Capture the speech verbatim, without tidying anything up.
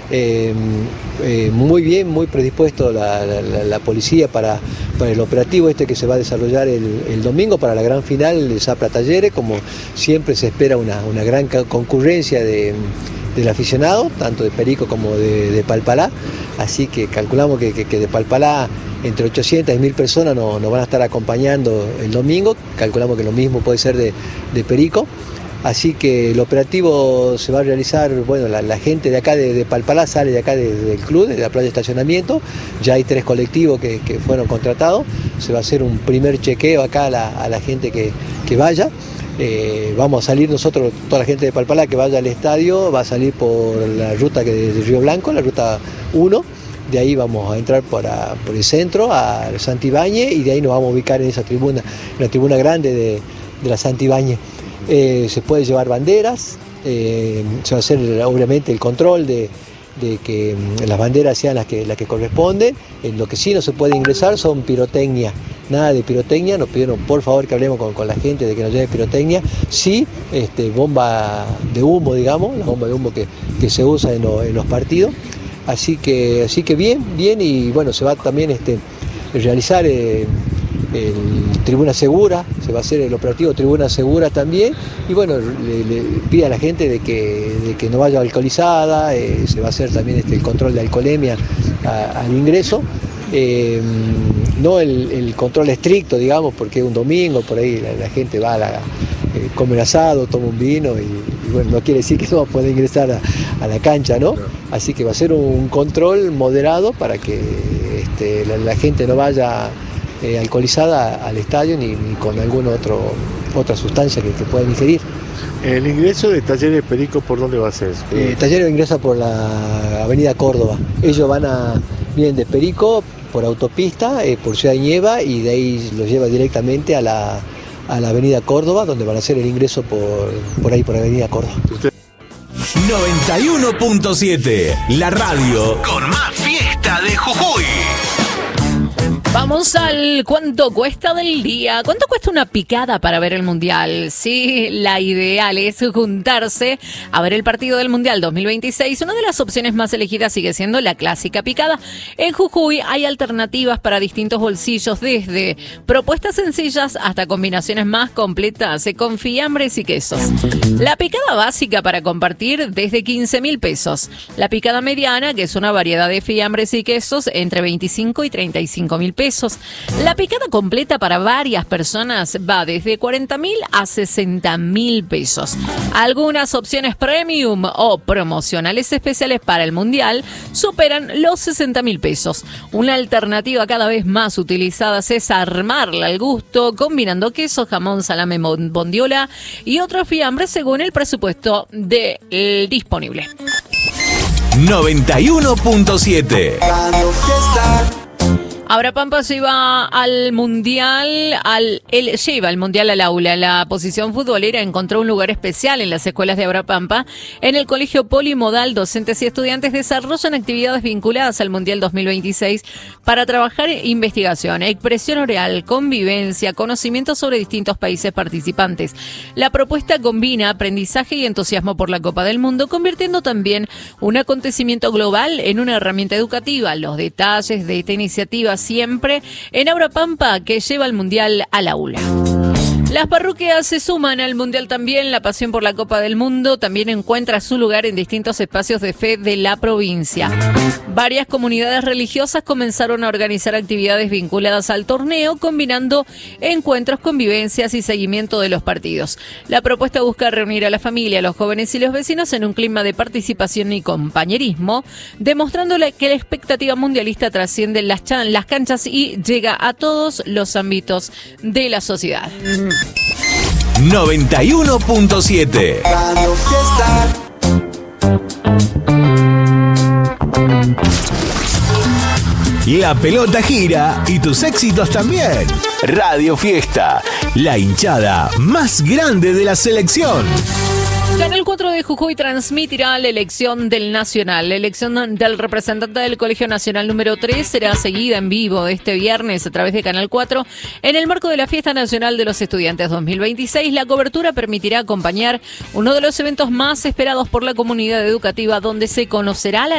Eh, eh, muy bien, muy predispuesto la, la, la policía para, para el operativo este que se va a desarrollar el, el domingo para la gran final de Zapla Talleres. Como siempre se espera una, una gran concurrencia de, del aficionado, tanto de Perico como de, de Palpalá, así que calculamos que, que, que de Palpalá entre ochocientas y mil personas nos, nos van a estar acompañando el domingo, calculamos que lo mismo puede ser de, de Perico. Así que el operativo se va a realizar, bueno, la, la gente de acá de, de Palpalá sale de acá de, del club, de la playa de estacionamiento, ya hay tres colectivos que, que fueron contratados, se va a hacer un primer chequeo acá a la, a la gente que, que vaya, eh, vamos a salir nosotros, toda la gente de Palpalá que vaya al estadio, va a salir por la ruta que de Río Blanco, la ruta uno, de ahí vamos a entrar por, a, por el centro, a Santibáñez, y de ahí nos vamos a ubicar en esa tribuna, en la tribuna grande de, de la Santibáñez. Eh, se puede llevar banderas, eh, se va a hacer obviamente el control de, de que las banderas sean las que, las que corresponden. En lo que sí no se puede ingresar son pirotecnia, nada de pirotecnia, nos pidieron por favor que hablemos con, con la gente de que nos lleve pirotecnia, sí, este, bomba de humo, digamos, la bomba de humo que, que se usa en, lo, en los partidos, así que, así que bien, bien, y bueno, se va también este, realizar eh, el Tribuna Segura, se va a hacer el operativo Tribuna Segura también, y bueno, le, le pide a la gente de que, de que no vaya alcoholizada, eh, se va a hacer también este, el control de alcoholemia a, al ingreso, eh, no el, el control estricto, digamos, porque es un domingo, por ahí la, la gente va a la, eh, come el asado, toma un vino, y, y bueno, no quiere decir que no va a poder ingresar a, a la cancha, ¿no? Así que va a ser un control moderado para que este, la, la gente no vaya Eh, alcoholizada al estadio ni, ni con alguna otro, otra sustancia que, que puedan ingerir. ¿El ingreso de Talleres Perico por dónde va a ser? Eh, Talleres ingresa por la avenida Córdoba. Ellos van a, vienen de Perico por autopista, eh, por Ciudad Nieva, y de ahí los lleva directamente a la, a la avenida Córdoba, donde van a hacer el ingreso por, por ahí, por la avenida Córdoba. ¿Usted? noventa y uno punto siete, la radio con más fiesta de Jujuy. Vamos al cuánto cuesta del día. ¿Cuánto cuesta una picada para ver el Mundial? Sí, la ideal es juntarse a ver el partido del Mundial dos mil veintiséis. Una de las opciones más elegidas sigue siendo la clásica picada. En Jujuy hay alternativas para distintos bolsillos, desde propuestas sencillas hasta combinaciones más completas con fiambres y quesos. La picada básica para compartir desde quince mil pesos. La picada mediana, que es una variedad de fiambres y quesos, entre veinticinco y treinta y cinco mil pesos. La picada completa para varias personas va desde cuarenta mil a sesenta mil pesos. Algunas opciones premium o promocionales especiales para el Mundial superan los sesenta mil pesos. Una alternativa cada vez más utilizada es armarla al gusto, combinando queso, jamón, salame, bondiola y otros fiambres según el presupuesto de, eh, disponible. noventa y uno punto siete. Abrapampa lleva al mundial, al, él lleva al mundial al aula. La posición futbolera encontró un lugar especial en las escuelas de Abrapampa. En el colegio polimodal, docentes y estudiantes desarrollan actividades vinculadas al Mundial dos mil veintiséis para trabajar en investigación, expresión oral, convivencia, conocimiento sobre distintos países participantes. La propuesta combina aprendizaje y entusiasmo por la Copa del Mundo, convirtiendo también un acontecimiento global en una herramienta educativa. Los detalles de esta iniciativa siempre en Abrapampa, que lleva el Mundial al aula. Las parroquias se suman al Mundial también. La pasión por la Copa del Mundo también encuentra su lugar en distintos espacios de fe de la provincia. Varias comunidades religiosas comenzaron a organizar actividades vinculadas al torneo, combinando encuentros, convivencias y seguimiento de los partidos. La propuesta busca reunir a la familia, a los jóvenes y los vecinos en un clima de participación y compañerismo, demostrándole que la expectativa mundialista trasciende las, chan- las canchas y llega a todos los ámbitos de la sociedad. noventa y uno punto siete. La pelota gira y tus éxitos también. Radio Fiesta, la hinchada más grande de la selección. Canal cuatro de Jujuy transmitirá la elección del Nacional. La elección del representante del Colegio Nacional número tres será seguida en vivo este viernes a través de Canal cuatro en el marco de la Fiesta Nacional de los Estudiantes dos mil veintiséis. La cobertura permitirá acompañar uno de los eventos más esperados por la comunidad educativa, donde se conocerá la